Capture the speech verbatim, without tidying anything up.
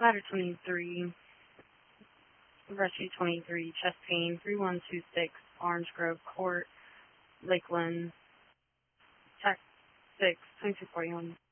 Ladder twenty-three, Rescue twenty-three, chest pain, three one two six, Orange Grove Court, Lakeland, Tech six, twenty-two forty-one.